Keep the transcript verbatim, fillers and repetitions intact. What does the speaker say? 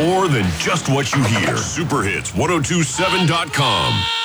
more than just what you hear. Super Hits ten twenty-seven dot com.